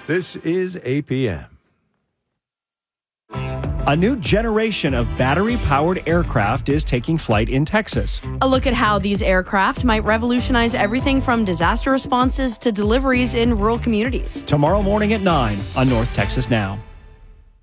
This is APM. A new generation of battery-powered aircraft is taking flight in Texas. A look at how these aircraft might revolutionize everything from disaster responses to deliveries in rural communities. Tomorrow morning at 9 on North Texas Now.